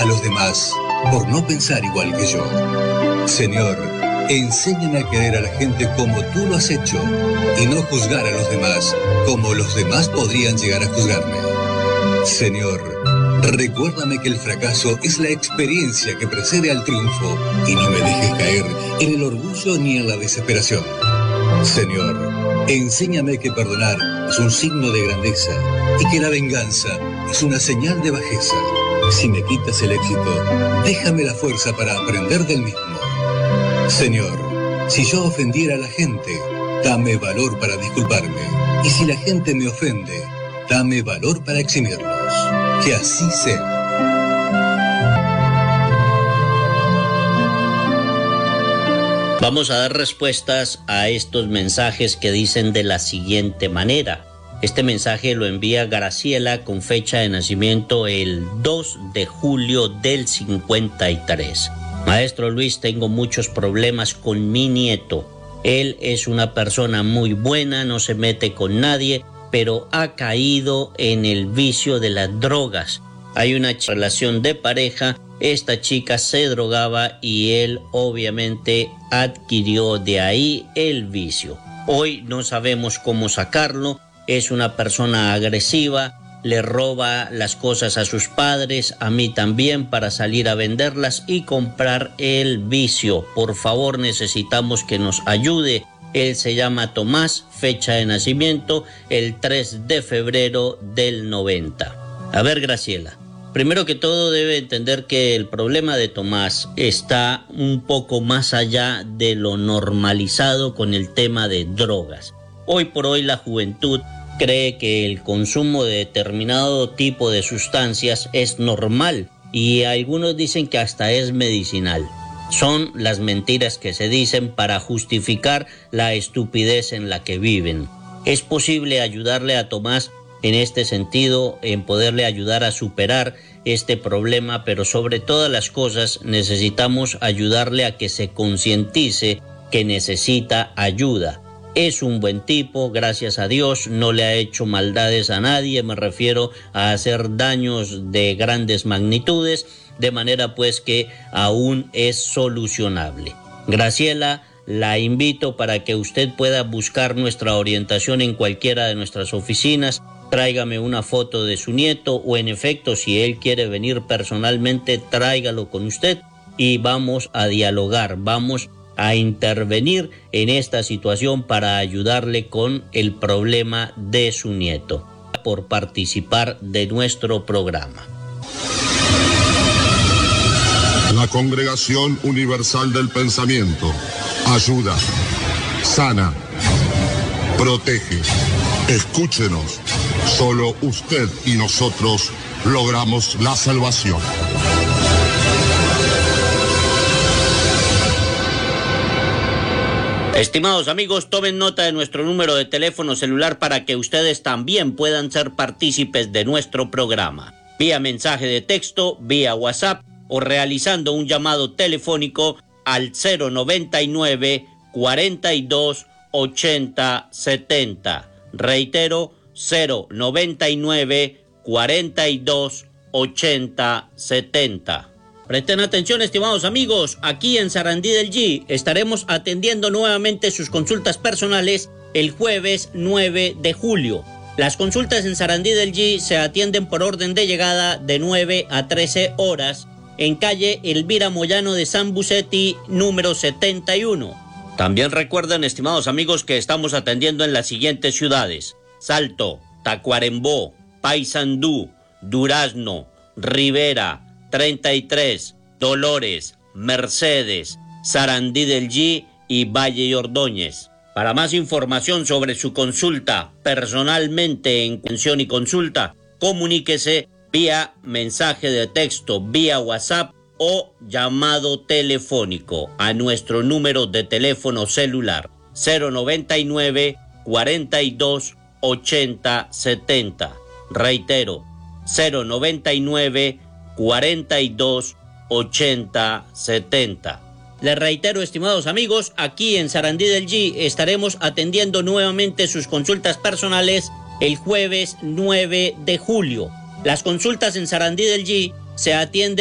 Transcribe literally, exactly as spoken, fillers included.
a los demás por no pensar igual que yo. Señor, enséñame a querer a la gente como tú lo has hecho y no juzgar a los demás como los demás podrían llegar a juzgarme. Señor, recuérdame que el fracaso es la experiencia que precede al triunfo y no me dejes caer en el orgullo ni en la desesperación. Señor, enséñame que perdonar es un signo de grandeza y que la venganza es una señal de bajeza. Si me quitas el éxito, déjame la fuerza para aprender del mismo. Señor, si yo ofendiera a la gente, dame valor para disculparme. Y si la gente me ofende, dame valor para eximirlos. Que así sea. Vamos a dar respuestas a estos mensajes que dicen de la siguiente manera. Este mensaje lo envía Graciela con fecha de nacimiento el dos de julio del cincuenta y tres. Maestro Luis, tengo muchos problemas con mi nieto. Él es una persona muy buena, no se mete con nadie, pero ha caído en el vicio de las drogas. Hay una relación de pareja, esta chica se drogaba y él obviamente adquirió de ahí el vicio. Hoy no sabemos cómo sacarlo, es una persona agresiva, le roba las cosas a sus padres, a mí también, para salir a venderlas y comprar el vicio. Por favor, necesitamos que nos ayude. Él se llama Tomás, fecha de nacimiento el tres de febrero del noventa. A ver, Graciela, primero que todo debe entender que el problema de Tomás está un poco más allá de lo normalizado con el tema de drogas. Hoy por hoy la juventud cree que el consumo de determinado tipo de sustancias es normal y algunos dicen que hasta es medicinal. Son las mentiras que se dicen para justificar la estupidez en la que viven. Es posible ayudarle a Tomás en este sentido, en poderle ayudar a superar este problema, pero sobre todas las cosas necesitamos ayudarle a que se concientice que necesita ayuda. Es un buen tipo, gracias a Dios, no le ha hecho maldades a nadie, me refiero a hacer daños de grandes magnitudes, de manera pues que aún es solucionable. Graciela, la invito para que usted pueda buscar nuestra orientación en cualquiera de nuestras oficinas. Tráigame una foto de su nieto o en efecto, si él quiere venir personalmente, tráigalo con usted y vamos a dialogar, vamos a intervenir en esta situación para ayudarle con el problema de su nieto. Por participar de nuestro programa. La Congregación Universal del Pensamiento ayuda, sana, protege. Escúchenos. Solo usted y nosotros logramos la salvación. Estimados amigos, tomen nota de nuestro número de teléfono celular para que ustedes también puedan ser partícipes de nuestro programa. Vía mensaje de texto, vía WhatsApp o realizando un llamado telefónico al cero noventa y nueve, cuarenta y dos, ochenta, setenta. Reitero, cero noventa y nueve, cuarenta y dos, ochenta, setenta. Presten atención, estimados amigos, aquí en Sarandí del G estaremos atendiendo nuevamente sus consultas personales el jueves nueve de julio. Las consultas en Sarandí del G se atienden por orden de llegada de nueve a trece horas en calle Elvira Moyano de San Bucetti, número setenta y uno. También recuerden, estimados amigos, que estamos atendiendo en las siguientes ciudades: Salto, Tacuarembó, Paysandú, Durazno, Rivera, treinta y tres, Dolores, Mercedes, Sarandí del G y Valle y Ordóñez. Para más información sobre su consulta personalmente en atención y consulta, comuníquese vía mensaje de texto, vía WhatsApp o llamado telefónico a nuestro número de teléfono celular cero noventa y nueve, cuarenta y dos, ochenta, setenta. Reitero, cero noventa y nueve, cuarenta y dos, ochenta, setenta. Les reitero, estimados amigos, aquí en Sarandí del G estaremos atendiendo nuevamente sus consultas personales el jueves nueve de julio. Las consultas en Sarandí del G se atienden